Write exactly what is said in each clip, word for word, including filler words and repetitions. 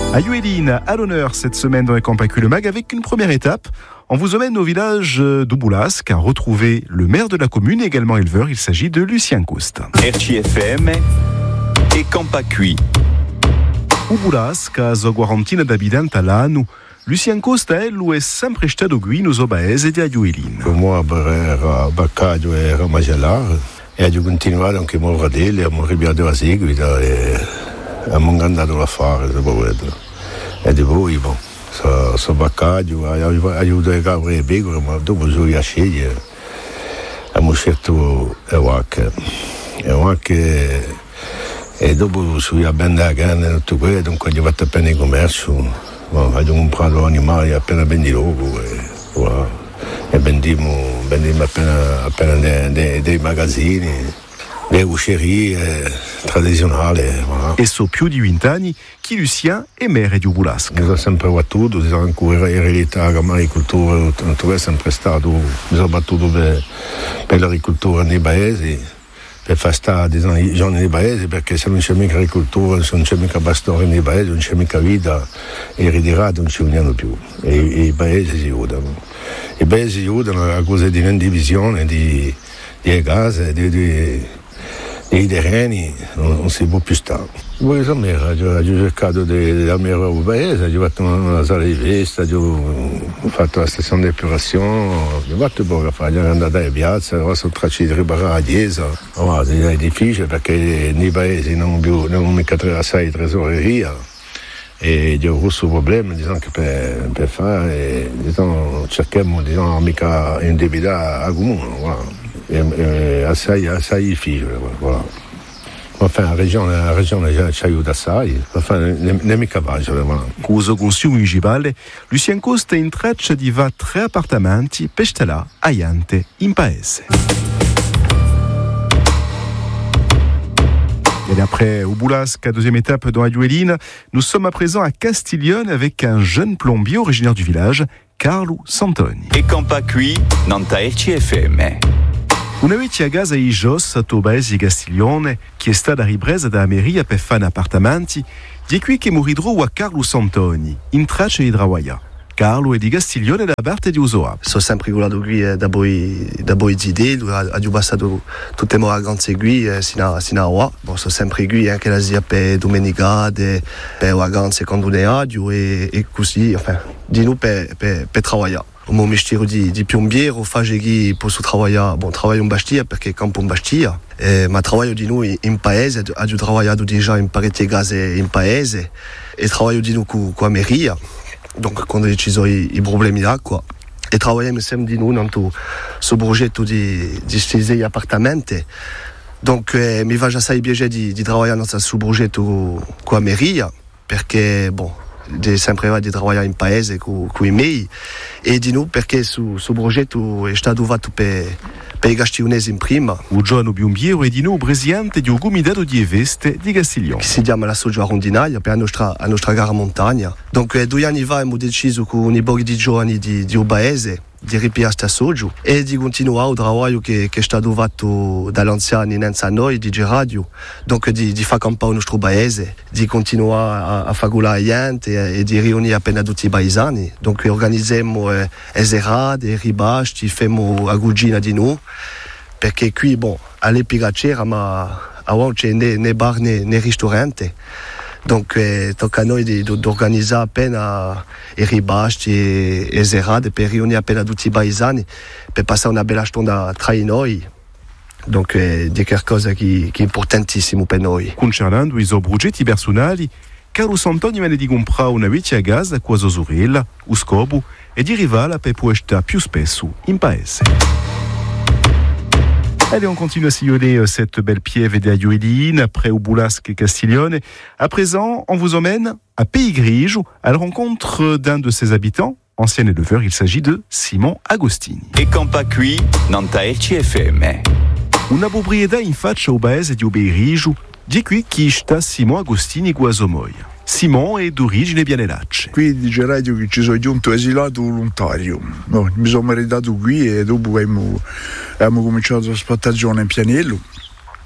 À Juélin, à l'honneur cette semaine dans les Campacus le Mag avec une première étape. On vous emmène au village d'Ouboulasque à retrouver le maire de la commune, également éleveur. Il s'agit de Lucien Costa. R C F M e Campacui. Ouboulasque, a zo quarantina d'abitanti all'anno. Lucien Costa è lui è sempre stato qui nel paese di Juélin. Moi, era Baccaglio era Magellar e ho continuato anche a Morradelle, a Morribiado a seguita e a Mongandato a fare, e di voi, bon, so, so Baccaglio, aiuto a capre e pecore, ma dopo sono a scegliere, abbiamo scelto e Wacche, e Wacche, e dopo sono a benda a carne e tutto quello, dunque ho fatto appena il commercio, bon, ho comprato animali appena vendi loro, e voilà. E vendiamo, vendiamo appena, appena dei, dei, dei magazzini, delle uscerie tradizionali. Voilà. E so più di vent'anni che Lucien è maire di Ouboulasque. Mi sono sempre battuto, mi sono ancora in realtà l'agricoltura, è sempre stato, mi sono battuto per, per l'agricoltura nei paesi, per far stare i giorni nei paesi, perché se non c'è mica agricoltura, se non c'è mica pastore nei paesi, non c'è mica vita, e i ritirati non ci uniamo più, e, e i paesi si aiutano. I paesi aiutano a cose di divisione di, di case, di, di, di terreni, non, non si può più stare. Poi sono ho cercato di andare al paese, ho fatto una sala di festa, ho fatto la stazione di depurazione, ho fatto poco fare, sono andato in piazza, ho sono tracciato riparare la chiesa. Oh, è difficile perché nei paesi non più non mica assai tresoreria. E ho questo problema diciamo, che per, per fare diciamo, cerchiamo di non mica indebitare a comune, voilà. è, è assai, assai difficile. Voilà. Enfin, la regione, la regione ci aiuta assai, enfin, non è mica facile. Voilà. Con il consiglio municipale, Lucien Costa in traccia di va tre appartamenti per stare a Iante in paese. Et après Ouboulasque, deuxième étape dans Juélin, nous sommes à présent à Castiglione avec un jeune plombier originaire du village, Carlo Santoni. E Campacui, nanta R C F M. Una vecchia casa ai Jos, a Tobaesi Castiglione, che è stata ripresa da Ameria per fare appartamenti, di qui che moridro a Carlo Santoni, in traccia di Dravaia. Carlo è di Castiglione da parte di Usoa. Sono sempre quello qui da voi da voi idee, ha già passato tutte le grandi seguì sino a sino a ora. Bon, sono sempre qui anche la zia per domenica, per la grande seconda radio e e così, enfin, di noi per per per lavorare. O meu mestiere di di piombiere, o faccio che posso lavorare, bon, lavoro in Bastia perché campo in Bastia, eh, ma lavoro di noi in paese, ho già lavorato già in parecchie case in paese e lavoro di noi con con Ameria. Donc, quando ci sono i, i problemi d'acqua, e lavoriamo insieme di noi su questo progetto di, di stessi appartamenti. Donc, eh, mi va già assai piacere di, di lavorare su questo progetto con la Meria, perché, bon, di sempre di lavorare in paese con, con i miei, e di noi perché su questo progetto è stato fatto per, per i gastionesi in prima. Un giorno piombiero è di noi presidente di un comitato di veste di Castiglione. Che si chiama la Soggio Arrondinaia per la nostra, la nostra gara montagna. Donc, eh, due anni fa abbiamo deciso con i borghi di giovani di, di Obaese di ripiare sta Soggio e di continuare il lavoro che, che è stato fatto dagli anziani innanzi a noi di radio. Donc, di, di far campare il nostro paese, di continuare a, a fare la gente e, e di riunire appena tutti i paesani. Donc, organizziamo eh, eserate, ribasti, facciamo la cucina di noi, perché qui, bon, all'epoca c'era, ma non c'è né, né bar né, né ristorante. Donc, eh, tocca a noi di, di organizzare appena i ribasti e le serate per riunire appena tutti i paesani, per passare una bella stonda tra di noi. Donc, eh, di qualcosa che, che è importantissimo per noi. Concernando i suoi progetti personali, Carlo Santoni viene di comprare una vecchia casa qua a Zosorella, a scopo, e di arrivare per poter stare più spesso in paese. Allez, on continue à sillonner cette belle piève de Juélin, après Ouboulasque et Castiglione. À présent, on vous emmène à Pays Grigio, à la rencontre d'un de ses habitants, ancien éleveur. Il s'agit de Simon Agostini. E Campacui, nanta R C F M. Una proprietà in faccia au paese di Pays Grigio, di qui chi sta Simon Agostini Guasomoia. Simon è d'origine bianelacce. Qui dice radio che ci sono giunto esilato volontario. No, mi sono meritato qui e dopo abbiamo, abbiamo cominciato la trasportazione in Pianello.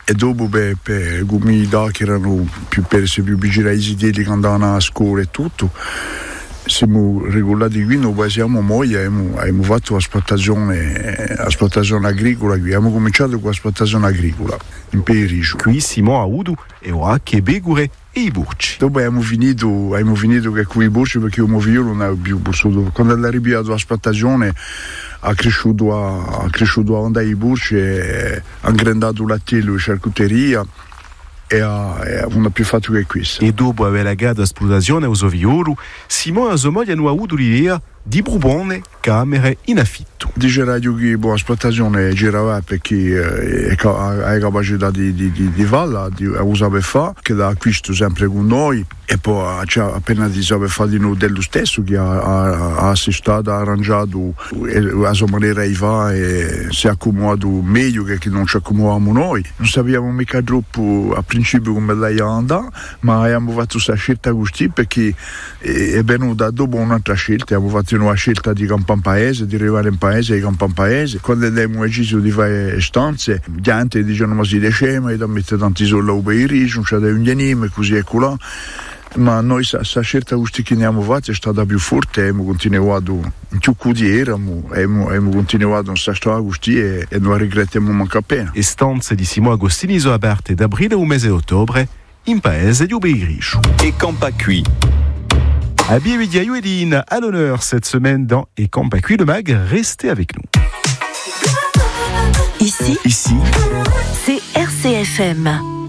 E dopo beh, per comunità che erano più per più vicini ai zitelli che andavano a scuola e tutto, siamo regolati qui, noi siamo noi, abbiamo, abbiamo fatto l'esportazione, l'esportazione agricola qui, abbiamo cominciato con l'esportazione agricola in Peiriso. Qui Simon ha Udu e ora che Begure e i Burci. Dopo abbiamo finito, abbiamo finito che con i Burci perché il mio figlio non aveva più potuto. Quando è arrivato l'esportazione ha cresciuto a, ha cresciuto a andare i Burci e ha ingrandato l'attello e charcuteria. E non ha più fatto che questo. E dopo aver lagato l'esplosione a Soviolo, Simon e sua moglie hanno avuto l'idea di Brubone camere in affitto. Dice radio che la sportazione girava perché eh, ha capacità di, di, di, di farla, di usare fa, che l'ha acquisto sempre con noi e poi cioè, appena di sapere fare di noi dello stesso che ha, ha, ha assistato, ha arrangiato a sua maniera di fare e si è accomodato meglio che non ci accomodavamo noi. Non sappiamo mica troppo a principio come lei andava, ma abbiamo fatto questa scelta così perché è venuta dopo un'altra scelta, abbiamo fatto una scelta di campare in paese, di arrivare in paese e campare in paese. Quando abbiamo deciso di fare stanze, gli gente dicono ma si decema, e da mettere tanti soldi per i risi, non c'è da un genime, così e colà. Ma noi questa scelta che abbiamo fatto è stata più forte, abbiamo continuato in più così erano, abbiamo, abbiamo continuato in questa storia così e, e non regrettiamo manco appena. Le stanze di Simon Agostini sono aperte da aprile al mese di ottobre in paese di Ubeigriscio. Et Campacui. À Biévidiaïou et Dine, à l'honneur cette semaine dans Et Campacui le Mag, restez avec nous. Ici, Ici, c'est R C F M.